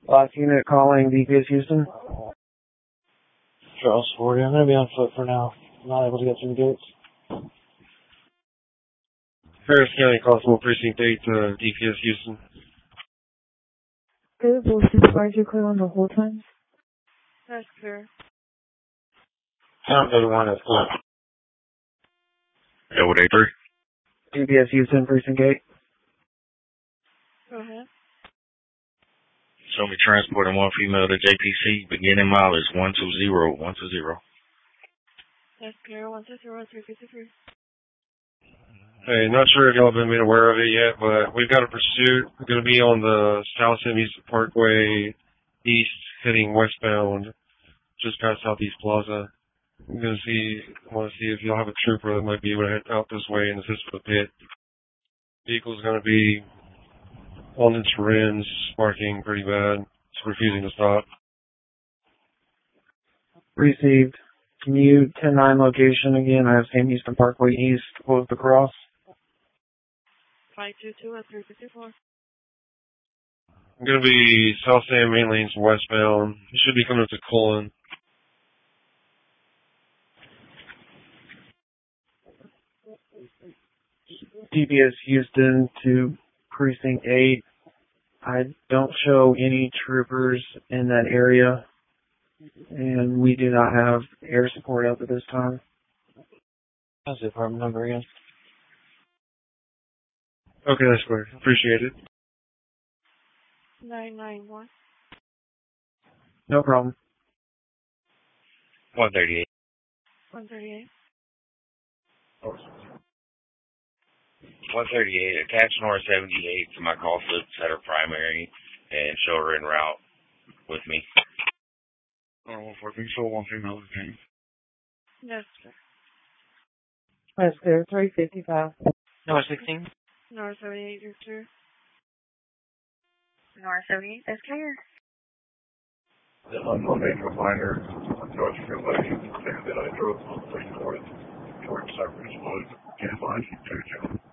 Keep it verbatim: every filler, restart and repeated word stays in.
Last unit calling D P S Houston. Charles forty. I'm going to be on foot for now. I'm not able to get through the gates. Harris County Constable Precinct eight to D P S Houston. Good. Will supervisor clear on the whole time? That's clear. Count eighty-one is clear. Elwood A three. D P S Houston, Precinct eight. Go ahead. Show me transporting one female to J P C, beginning mileage one two zero, one two zero. That's clear. one two zero, three fifty-three. Hey, not sure if y'all have been made aware of it yet, but we've got a pursuit. We're going to be on the South End East Parkway East, heading westbound, just past Southeast Plaza. I'm going to see, I want to see if y'all have a trooper that might be able to head out this way and assist with the pit. Vehicle's going to be on its rims, sparking pretty bad. It's refusing to stop. Received. Can you ten nine location again? I have Sam Houston Parkway East, close the cross. five two two at three fifty-four. I'm going to be South Sam main lanes westbound. You should be coming up to Cullen. D P S Houston to Precinct eight. I don't show any troopers in that area, and we do not have air support up at this time. That's the apartment number again. Okay, that's clear. Appreciate it. nine nine one. No problem. one thirty-eight. one thirty-eight. one thirty-eight, attach North seventy-eight to my call slip, set her primary, and show her en route with me. Normal four, three, so one female lieutenant. That's clear. That's clear. three fifty-five. Number sixteen. North seventy-eight is clear. North seventy-eight, that's clear. On major minor, North Carolina, that I drove on the north towards Cypress Woods, and line two two.